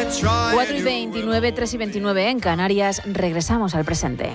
4:29, 3:29 en Canarias. Regresamos al presente.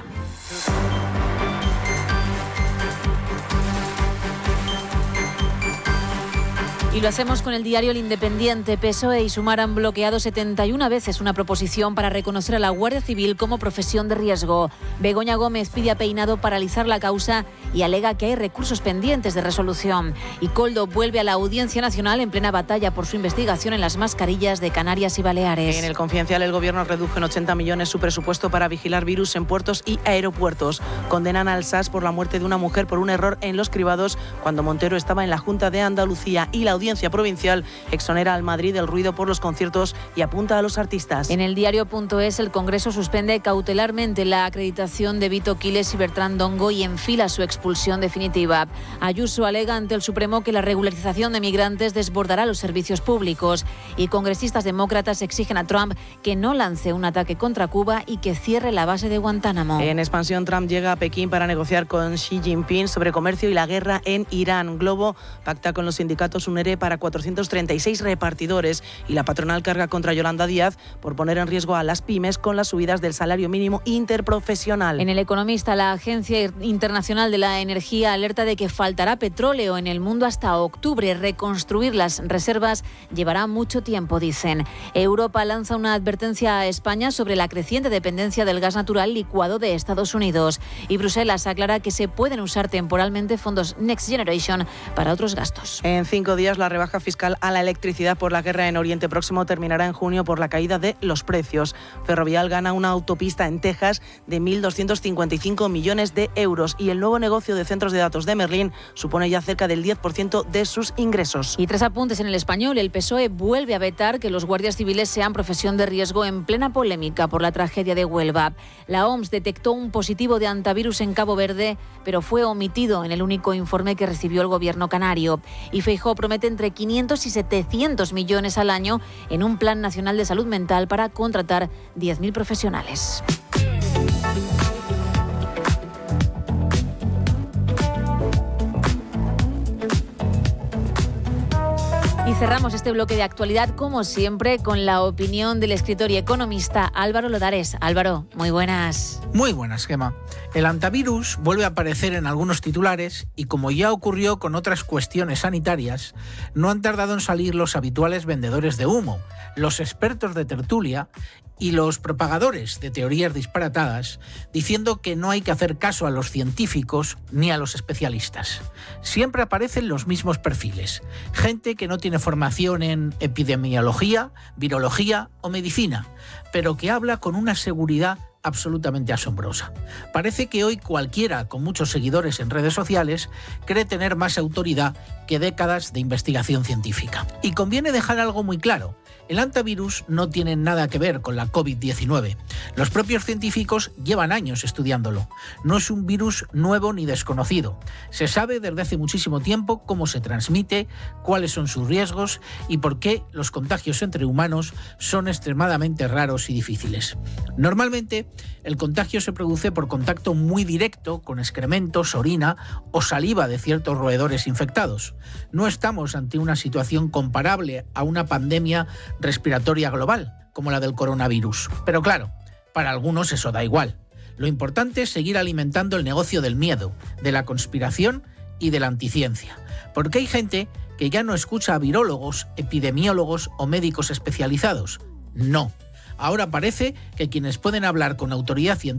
Y lo hacemos con el diario El Independiente. PSOE y Sumar han bloqueado 71 veces una proposición para reconocer a la Guardia Civil como profesión de riesgo. Begoña Gómez pide a Peinado paralizar la causa y alega que hay recursos pendientes de resolución. Y Koldo vuelve a la Audiencia Nacional en plena batalla por su investigación en las mascarillas de Canarias y Baleares. En El Confidencial, el Gobierno redujo en 80 millones su presupuesto para vigilar virus en puertos y aeropuertos. Condenan al SAS por la muerte de una mujer por un error en los cribados cuando Montero estaba en la Junta de Andalucía, y la Audiencia Provincial exonera al Madrid del ruido por los conciertos y apunta a los artistas. En el diario.es, el Congreso suspende cautelarmente la acreditación de Vito Quiles y Bertrán Dongo y enfila su expulsión definitiva. Ayuso alega ante el Supremo que la regularización de migrantes desbordará los servicios públicos, y congresistas demócratas exigen a Trump que no lance un ataque contra Cuba y que cierre la base de Guantánamo. En expansión, Trump llega a Pekín para negociar con Xi Jinping sobre comercio y la guerra en Irán. Globo pacta con los sindicatos un ERE para 436 repartidores, y la patronal carga contra Yolanda Díaz por poner en riesgo a las pymes con las subidas del salario mínimo interprofesional. En El Economista, la Agencia Internacional de la Energía alerta de que faltará petróleo en el mundo hasta octubre. Reconstruir las reservas llevará mucho tiempo, dicen. Europa lanza una advertencia a España sobre la creciente dependencia del gas natural licuado de Estados Unidos. Y Bruselas aclara que se pueden usar temporalmente fondos Next Generation para otros gastos. En 5 días, la rebaja fiscal a la electricidad por la guerra en Oriente Próximo terminará en junio por la caída de los precios. Ferrovial gana una autopista en Texas de 1.255 millones de euros, y el nuevo negocio de centros de datos de Merlin supone ya cerca del 10% de sus ingresos. Y 3 apuntes en El Español. El PSOE vuelve a vetar que los guardias civiles sean profesión de riesgo en plena polémica por la tragedia de Huelva. La OMS detectó un positivo de antivirus en Cabo Verde, pero fue omitido en el único informe que recibió el gobierno canario. Y Feijóo promete entre 500 y 700 millones al año en un plan nacional de salud mental para contratar 10.000 profesionales. Y cerramos este bloque de actualidad, como siempre, con la opinión del escritor y economista Álvaro Lodares. Álvaro, muy buenas. Muy buenas, Gemma. El antivirus vuelve a aparecer en algunos titulares y, como ya ocurrió con otras cuestiones sanitarias, no han tardado en salir los habituales vendedores de humo, los expertos de tertulia y los propagadores de teorías disparatadas, diciendo que no hay que hacer caso a los científicos ni a los especialistas. Siempre aparecen los mismos perfiles: gente que no tiene formación en epidemiología, virología o medicina, pero que habla con una seguridad absolutamente asombrosa. Parece que hoy cualquiera con muchos seguidores en redes sociales cree tener más autoridad que décadas de investigación científica. Y conviene dejar algo muy claro: el antivirus no tiene nada que ver con la COVID-19. Los propios científicos llevan años estudiándolo. No es un virus nuevo ni desconocido. Se sabe desde hace muchísimo tiempo cómo se transmite, cuáles son sus riesgos y por qué los contagios entre humanos son extremadamente raros y difíciles. Normalmente, el contagio se produce por contacto muy directo con excrementos, orina o saliva de ciertos roedores infectados. No estamos ante una situación comparable a una pandemia respiratoria global, como la del coronavirus. Pero claro, para algunos eso da igual. Lo importante es seguir alimentando el negocio del miedo, de la conspiración y de la anticiencia. Porque hay gente que ya no escucha a virólogos, epidemiólogos o médicos especializados. No. Ahora parece que quienes pueden hablar con autoridad científica